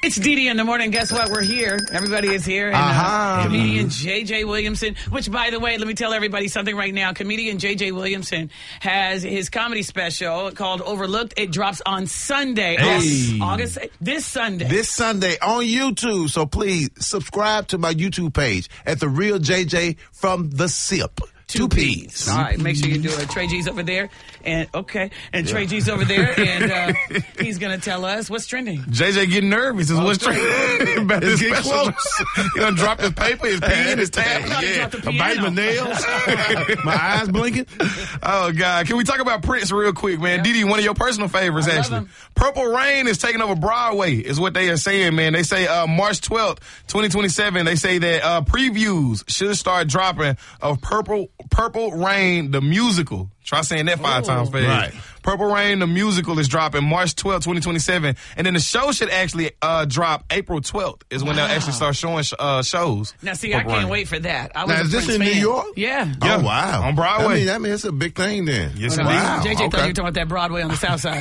It's Dee in the morning. Guess what? We're here. Everybody is here. And comedian J.J. Williamson, which, by the way, let me tell everybody something right now. Comedian J.J. Williamson has his comedy special called Overlooked. It drops on Sunday, this Sunday. This Sunday on YouTube. So please subscribe to my YouTube page at The Real JJ from The Sip. 2 P's. All right, make sure you do it. Trey G's over there, and Trey G's over there, and he's gonna tell us what's trending. JJ getting nervous. Is what's trending. It's getting close. He gonna drop his paper, his pen, his tab. I'm biting my nails. My eyes blinking. Oh God! Can we talk about Prince real quick, man? Didi, one of your personal favorites, actually. Purple Rain is taking over Broadway, is what they are saying, man. They say March 12th, 2027. They say that previews should start dropping of Purple Rain, the musical. Try saying that 5 times fast. Right. Purple Rain, the musical, is dropping March 12th, 2027. And then the show should actually drop April 12th is when they'll actually start showing shows. Now, see, I can't wait for that. I was now, is this in New York? Yeah. Oh, wow. On Broadway. I mean, it's a big thing then. Yes, JJ thought you were Okay. talking about that Broadway on the South Side.